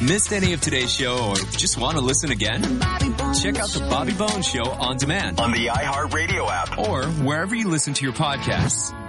Missed any of today's show or just want to listen again? Check out the Bobby Bones Show on demand on the iHeartRadio app or wherever you listen to your podcasts.